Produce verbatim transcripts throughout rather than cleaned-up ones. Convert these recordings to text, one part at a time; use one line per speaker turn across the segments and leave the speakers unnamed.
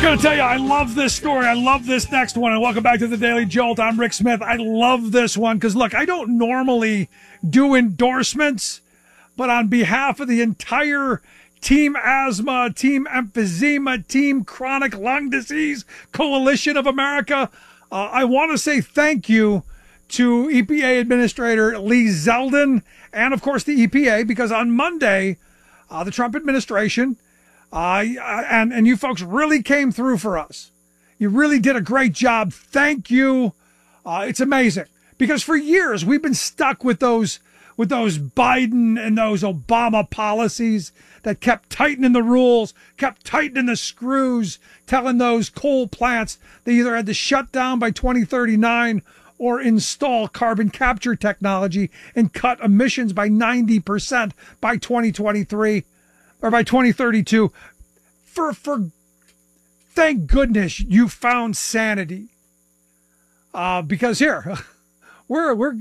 Going to tell you, I love this story. I love this next one. And welcome back to the Daily Jolt. I'm Rick Smith. I love this one because, look, I don't normally do endorsements, but on behalf of the entire Team Asthma, Team Emphysema, Team Chronic Lung Disease Coalition of America, uh, I want to say thank you to E P A Administrator Lee Zeldin and, of course, the E P A, because on Monday, uh, the Trump administration Uh, and, and you folks really came through for us. You really did a great job. Thank you. Uh, it's amazing because for years we've been stuck with those, with those Biden and those Obama policies that kept tightening the rules, kept tightening the screws, telling those coal plants they either had to shut down by twenty thirty-nine or install carbon capture technology and cut emissions by ninety percent by twenty twenty-three. Or by twenty thirty-two, for, for, thank goodness you found sanity. Uh, because here, we're, we're,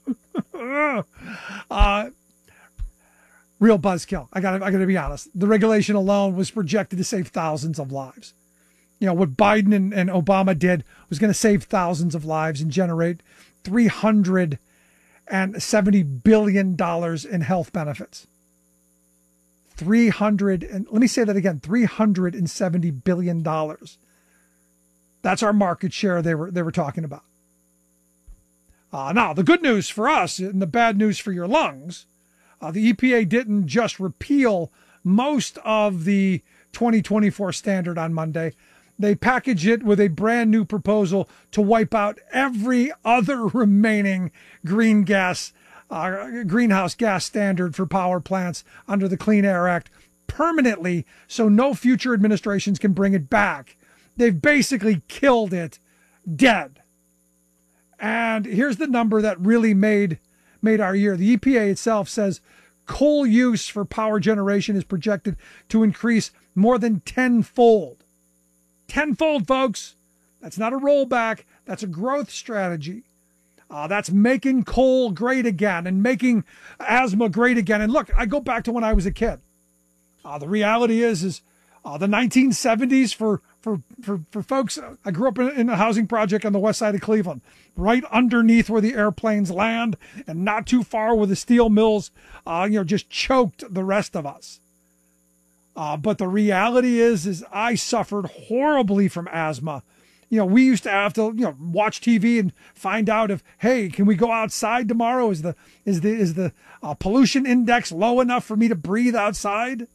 uh, real buzzkill. I gotta, I gotta be honest. The regulation alone was projected to save thousands of lives. You know, what Biden and, and Obama did was going to save thousands of lives and generate three hundred seventy billion dollars in health benefits. three hundred and let me say that again, three hundred seventy billion dollars. That's our market share they were they were talking about. Uh, now, the good news for us and the bad news for your lungs, uh, the E P A didn't just repeal most of the twenty twenty-four standard on Monday. They packaged it with a brand new proposal to wipe out every other remaining green gas Uh, greenhouse gas standard for power plants under the Clean Air Act permanently, so no future administrations can bring it back. They've basically killed it dead. And here's the number that really made made our year. The E P A itself says coal use for power generation is projected to increase more than tenfold. Tenfold, folks. That's not a rollback. That's a growth strategy. Uh, that's making coal great again and making asthma great again. And look, I go back to when I was a kid. Uh, the reality is, is uh, the nineteen seventies for, for, for, for folks, I grew up in, in a housing project on the west side of Cleveland, right underneath where the airplanes land and not too far where the steel mills, uh, you know, just choked the rest of us. Uh, but the reality is, is I suffered horribly from asthma. You know, we used to have to, you know, watch T V and find out if, hey, can we go outside tomorrow? Is the is the is the uh, pollution index low enough for me to breathe outside?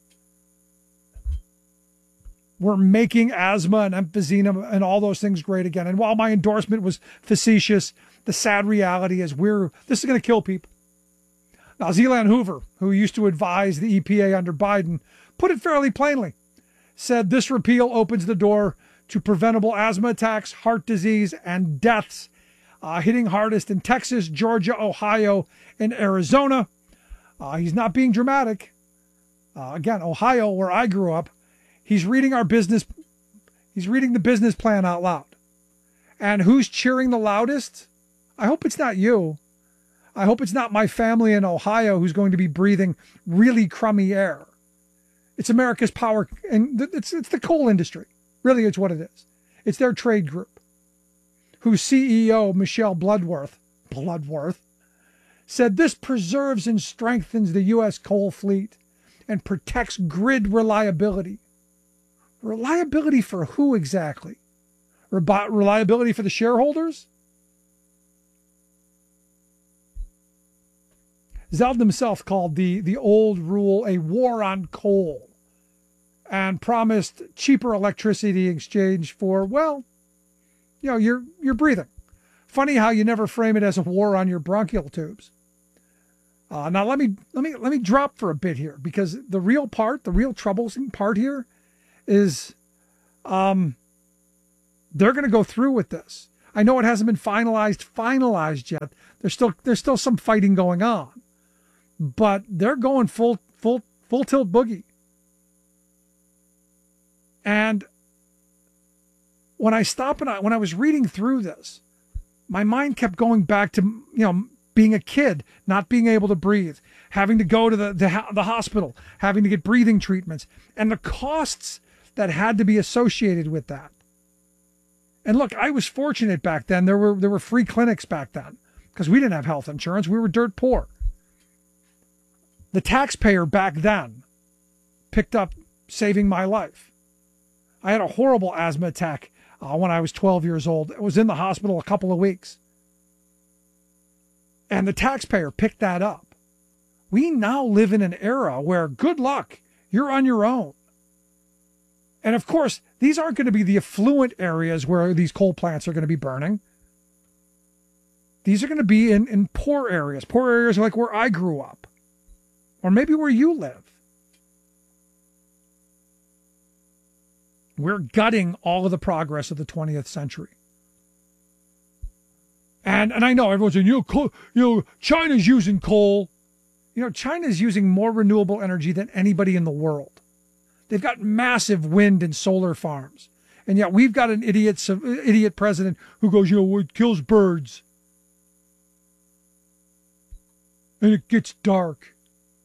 We're making asthma and emphysema and all those things great again. And while my endorsement was facetious, the sad reality is we're this is going to kill people. Now, Zeland Hoover, who used to advise the E P A under Biden, put it fairly plainly. Said this repeal opens the door to preventable asthma attacks, heart disease, and deaths, uh, hitting hardest in Texas, Georgia, Ohio, and Arizona. Uh, he's not being dramatic. Uh, again, Ohio, where I grew up, he's reading our business. He's reading the business plan out loud. And who's cheering the loudest? I hope it's not you. I hope it's not my family in Ohio who's going to be breathing really crummy air. It's America's power, and it's it's the coal industry. Really, it's what it is. It's their trade group, whose C E O, Michelle Bloodworth, Bloodworth, said this preserves and strengthens the U S coal fleet and protects grid reliability. Reliability for who exactly? Re- reliability for the shareholders? Zeldin himself called the, the old rule a war on coal, and promised cheaper electricity in exchange for, well, you know, you're you're breathing. Funny how you never frame it as a war on your bronchial tubes. Uh, now let me let me let me drop for a bit here, because the real part, the real troublesome part here, is um, they're going to go through with this. I know it hasn't been finalized finalized yet. There's still there's still some fighting going on, but they're going full full full tilt boogie. And when I stopped and I, when I was reading through this, my mind kept going back to, you know, being a kid, not being able to breathe, having to go to the, the, the hospital, having to get breathing treatments, and the costs that had to be associated with that. And look, I was fortunate back then. There were there were free clinics back then because we didn't have health insurance. We were dirt poor. The taxpayer back then picked up saving my life. I had a horrible asthma attack uh, when I was twelve years old. I was in the hospital a couple of weeks. And the taxpayer picked that up. We now live in an era where, good luck, you're on your own. And of course, these aren't going to be the affluent areas where these coal plants are going to be burning. These are going to be in, in poor areas, poor areas like where I grew up, or maybe where you live. We're gutting all of the progress of the twentieth century. And and I know everyone's saying, you know, coal, you know, China's using coal. You know, China's using more renewable energy than anybody in the world. They've got massive wind and solar farms. And yet we've got an idiot, idiot president who goes, you know, it kills birds. And it gets dark.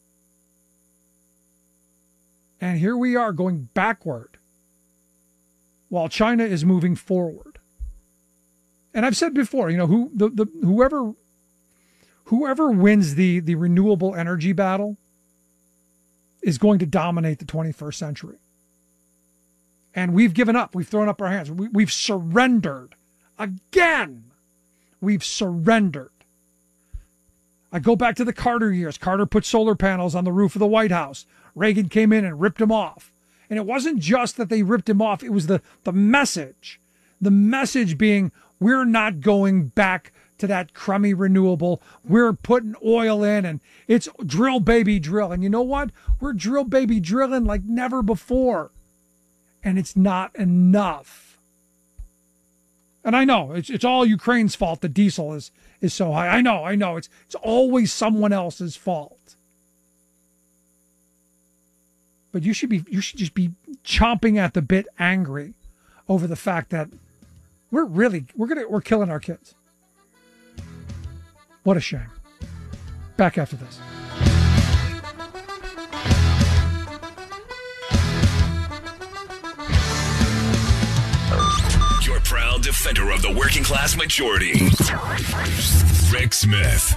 And here we are going backward while China is moving forward. And I've said before, you know, who the, the whoever whoever wins the, the renewable energy battle is going to dominate the twenty-first century. And we've given up. We've thrown up our hands. We, we've surrendered. Again, we've surrendered. I go back to the Carter years. Carter put solar panels on the roof of the White House. Reagan came in and ripped them off. And it wasn't just that they ripped him off. It was the, the message. The message being, we're not going back to that crummy renewable. We're putting oil in, and it's drill, baby, drill. And you know what? We're drill, baby, drilling like never before. And it's not enough. And I know it's it's all Ukraine's fault. The diesel is is so high. I know, I know. It's it's always someone else's fault. But you should be you should just be chomping at the bit, angry over the fact that we're really we're gonna we're killing our kids. What a shame. Back after this.
Your proud defender of the working class majority, Rick Smith.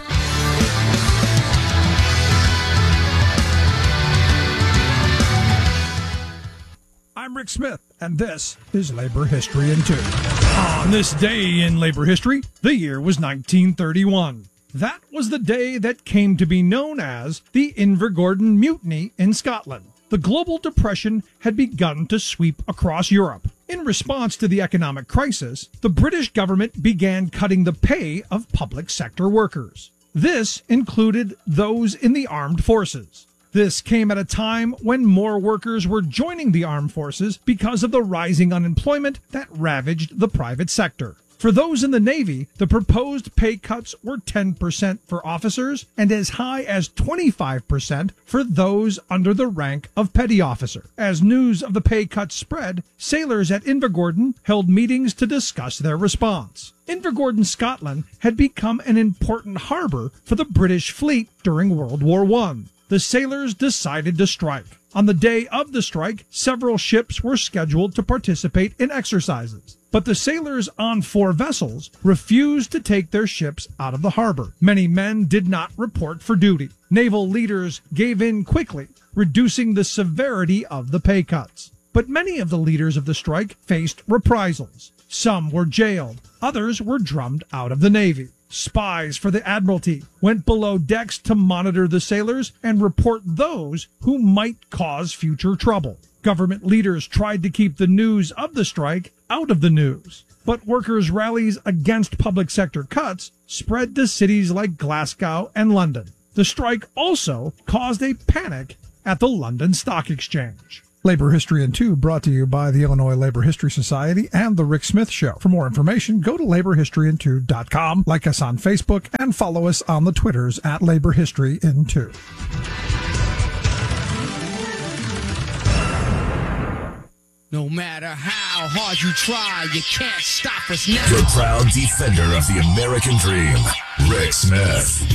I'm Rick Smith, and this is Labor History in Two. On this day in labor history, the year was nineteen thirty-one. That was the day that came to be known as the Invergordon Mutiny in Scotland. The global depression had begun to sweep across Europe. In response to the economic crisis, the British government began cutting the pay of public sector workers. This included those in the armed forces. This came at a time when more workers were joining the armed forces because of the rising unemployment that ravaged the private sector. For those in the Navy, the proposed pay cuts were ten percent for officers and as high as twenty-five percent for those under the rank of petty officer. As news of the pay cuts spread, sailors at Invergordon held meetings to discuss their response. Invergordon, Scotland, had become an important harbor for the British fleet during World War One. The sailors decided to strike. On the day of the strike, several ships were scheduled to participate in exercises. But the sailors on four vessels refused to take their ships out of the harbor. Many men did not report for duty. Naval leaders gave in quickly, reducing the severity of the pay cuts. But many of the leaders of the strike faced reprisals. Some were jailed. Others were drummed out of the Navy. Spies for the Admiralty went below decks to monitor the sailors and report those who might cause future trouble. Government leaders tried to keep the news of the strike out of the news. But workers' rallies against public sector cuts spread to cities like Glasgow and London. The strike also caused a panic at the London Stock Exchange.
Labor History in Two brought to you by the Illinois Labor History Society and The Rick Smith Show. For more information, go to labor history in two dot com, like us on Facebook, and follow us on the Twitters at Labor History in Two.
No matter how hard you try, you can't stop us now.
The proud defender of the American dream, Rick Smith.